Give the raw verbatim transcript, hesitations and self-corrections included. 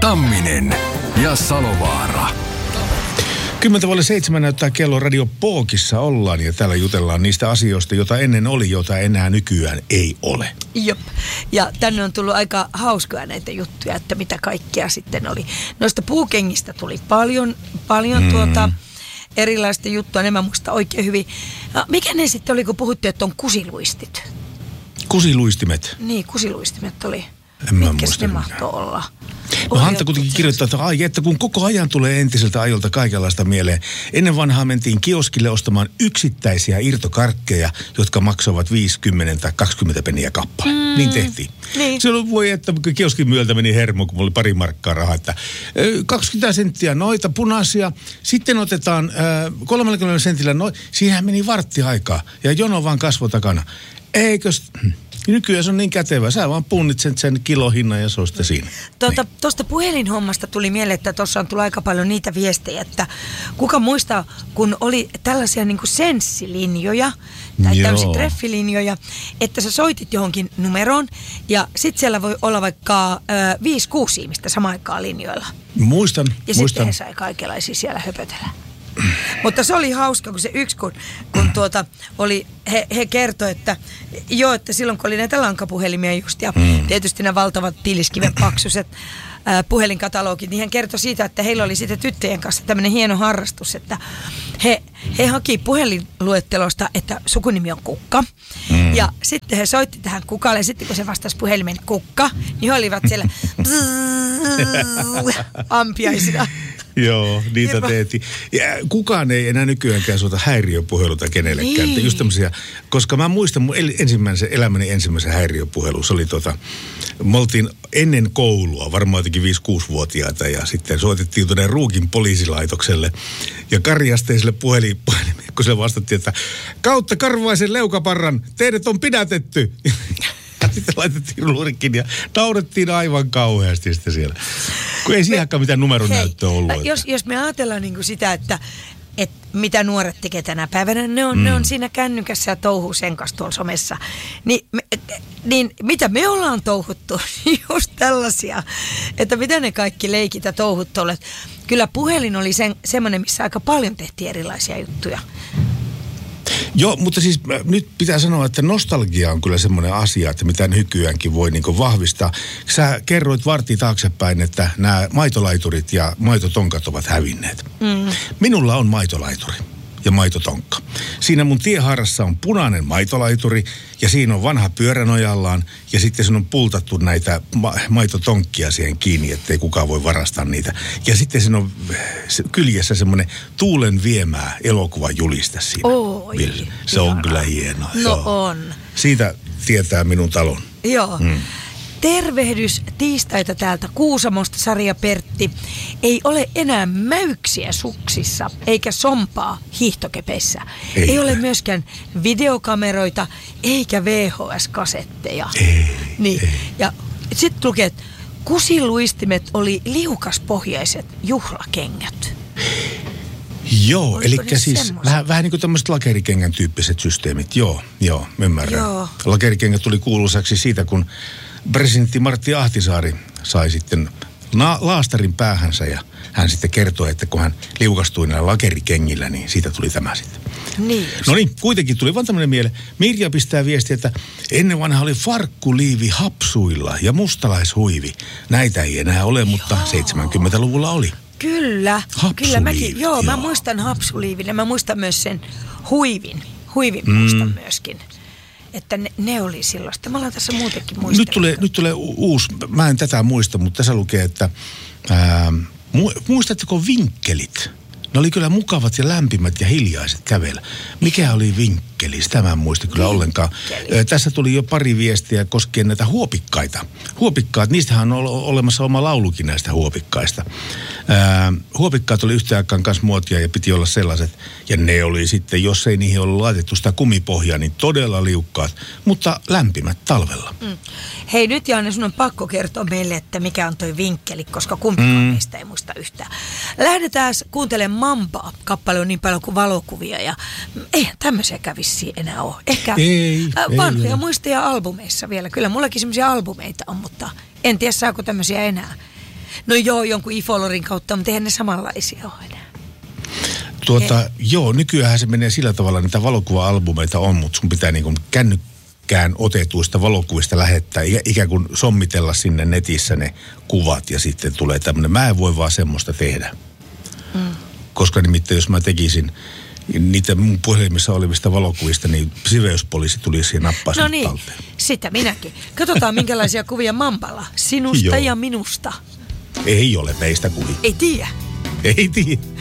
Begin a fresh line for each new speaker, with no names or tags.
Tamminen ja Salovaara.
Kymmentä vaille seitsemän näyttää kello Radio Pookissa ollaan ja täällä jutellaan niistä asioista, joita ennen oli, joita enää nykyään ei ole.
Jop. Ja tänne on tullut aika hauskaa näitä juttuja, että mitä kaikkea sitten oli. Noista puukengistä tuli paljon, paljon mm. tuota erilaista juttua, en mä muista oikein hyvin. Ja mikä ne sitten oli, kun puhuttiin, että on kusiluistit?
Kusiluistimet?
Niin, kusiluistimet oli.
En mä
Mitkäs
muista
ne mahtoi olla?
No Hanta kuitenkin kirjoittaa, että, ai, että kun koko ajan tulee entiseltä ajolta kaikenlaista mieleen. Ennen vanhaa mentiin kioskille ostamaan yksittäisiä irtokarkkeja, jotka maksoivat viisikymmentä tai kaksikymmentä penniä kappale. Mm. Niin tehtiin. Niin. Silloin voi, että kioskin myöltä meni hermo, kun mulla oli pari markkaa rahaa, että kaksikymmentä senttiä noita punaisia. Sitten otetaan äh, kolmekymmentä sentillä noita. Siihen meni vartti aikaa ja jono vaan kasvoi takana. Eikös... Nykyään se on niin kätevä. Sä vaan punnitset sen kilohinnan ja se on sitten siinä.
Tuota,
niin.
Tuosta puhelinhommasta tuli mieleen, että tuossa on tullut aika paljon niitä viestejä, että kuka muistaa, kun oli tällaisia niin kuin senssilinjoja tai tämmöisiä treffilinjoja, että sä soitit johonkin numeroon ja sit siellä voi olla vaikka äh, viisi, kuusi ihmistä samaan aikaan linjoilla.
Muistan,
ja
muistan.
Ja sitten he sai kaikenlaisia siellä höpötellä. Mutta se oli hauska, kun se yksi, kun, kun tuota oli, he, he kertoi, että joo, että silloin kun oli näitä lankapuhelimia just ja mm. tietysti nämä valtavat tiiliskiven paksuset ää, puhelinkatalogit, niin hän kertoi siitä, että heillä oli sitten tyttöjen kanssa tämmöinen hieno harrastus, että he, he haki puhelinluettelosta, että sukunimi on Kukka. Mm. Ja sitten he soitti tähän Kukalle, ja sitten kun se vastasi puhelimen Kukka, niin he olivat siellä ampiaisina.
Joo, niitä tehtiin. Ja kukaan ei enää nykyäänkään suota häiriöpuheluta kenellekään. Niin. Just tämmöisiä, koska mä muistan mun ensimmäisen, elämäni ensimmäisen häiriöpuhelun. Se oli tota, me oltiin ennen koulua, varmaan jotenkin viisi-kuusi-vuotiaita ja sitten soitettiin tuonne Ruukin poliisilaitokselle. Ja karjasteiselle puhelin, kun se vastattiin, että kautta Karvaisen leukaparran, teidät on pidätetty. Ja sitten laitettiin luurikin ja naurettiin aivan kauheasti sitten siellä. Kun ei siihenkään mitään numeronäyttöä ollut.
Hei, jos, jos me ajatellaan niin kuin sitä, että, että mitä nuoret tekee tänä päivänä, ne on, mm. ne on siinä kännykässä ja touhuu sen kanssa tuolla somessa. Niin, me, niin mitä me ollaan touhuttu? Just tällaisia, että mitä ne kaikki leikit ja touhut tuolle. Kyllä puhelin oli sen, semmoinen, missä aika paljon tehtiin erilaisia juttuja.
Joo, mutta siis nyt pitää sanoa, että nostalgia on kyllä semmoinen asia, että mitä nykyäänkin voi niin vahvistaa. Sä kerroit vartti taaksepäin, että nämä maitolaiturit ja maitotonkat ovat hävinneet. Mm. Minulla on maitolaituri ja maitotonkka. Siinä mun tiehaarassa on punainen maitolaituri ja siinä on vanha pyöränojallaan ja sitten siinä on pultattu näitä ma- maitotonkkia siihen kiinni, ettei kukaan voi varastaa niitä. Ja sitten siinä on se, kyljessä semmoinen tuulen viemää elokuvajuliste siinä.
Oi,
se on kyllä hienoa.
No joo. On.
Siitä tietää minun talon.
Joo. Hmm. Tervehdys tiistaita täältä Kuusamosta, Sari ja Pertti. Ei ole enää mäyksiä suksissa, eikä sompaa hiihtokepeissä. Ei, ei ole myöskään videokameroita, eikä V H S-kasetteja.
Ei,
niin.
ei.
Ja sitten lukee, että kusiluistimet oli liukaspohjaiset juhlakengät.
Joo, eli siis vähän, vähän niin kuin tämmöiset lakerikengän tyyppiset systeemit. Joo, joo, ymmärrän. Joo. Lakerikengät tuli kuuluisaksi siitä, kun presidentti Martti Ahtisaari sai sitten na- laastarin päähänsä ja hän sitten kertoi, että kun hän liukastui näillä lakerikengillä, niin siitä tuli tämä sitten.
Niin.
No niin, kuitenkin tuli vaan tämmöinen mieleen. Mirja pistää viestiä, että ennen vanha oli farkkuliivi hapsuilla ja mustalaishuivi. Näitä ei enää ole, mutta joo. seitsemänkymmentäluvulla oli.
Kyllä, kyllä mäkin, joo, joo, mä muistan hapsuliivin ja mä muistan myös sen huivin, huivin mm. muistan myöskin. Että ne, ne oli silloista. Mä ollaan tässä muutenkin muistellut.
Nyt tulee, nyt tulee u- uusi, mä en tätä muista, mutta tässä lukee, että ää, mu- muistatteko vinkkelit? Ne oli kyllä mukavat ja lämpimät ja hiljaiset kävellä. Mikä oli vinkkeli? Sitä mä en muista kyllä ollenkaan. Ää, tässä tuli jo pari viestiä koskien näitä huopikkaita. Huopikkaat, niistähän on olemassa oma laulukin näistä huopikkaista. Ää, huopikkaat oli yhtä aikaan kanssa muotia ja piti olla sellaiset. Ja ne oli sitten, jos ei niihin ollut laitettu sitä kumipohjaa, niin todella liukkaat, mutta lämpimät talvella.
Mm. Hei, nyt Janne, sun on pakko kertoa meille, että mikä on toi vinkkeli, koska kumpikaan mm. meistä ei muista yhtään. Lähdetään kuuntelemaan Mampaa. Kappale on niin paljon kuin valokuvia ja eihän tämmöisiä kävisi enää ole. Ehkä
ei,
äh, vanhoja
ei
muisteja albumeissa vielä. Kyllä mullakin semmoisia albumeita on, mutta en tiedä saako tämmöisiä enää. No joo, jonkun ifolorin kautta, mutta eihän ne samanlaisia ole enää.
Tuota,
Ei.
joo, nykyään se menee sillä tavalla, niitä valokuva-albumeita on, mutta sun pitää niinku kännykkään otetuista valokuvista lähettää, ikään kuin sommitella sinne netissä ne kuvat ja sitten tulee tämmöinen. Mä en voi vaan semmoista tehdä. Mm. Koska nimittäin jos mä tekisin niitä mun puhelimissa olevista valokuvista, niin siveyspoliisi tulisi ja nappaisi
No niin,
talteen.
sitä minäkin. Katsotaan minkälaisia kuvia Mamballa. Sinusta
Joo.
ja minusta.
Ei ole meistä kuvia.
Ei tiedä.
Ei tiedä.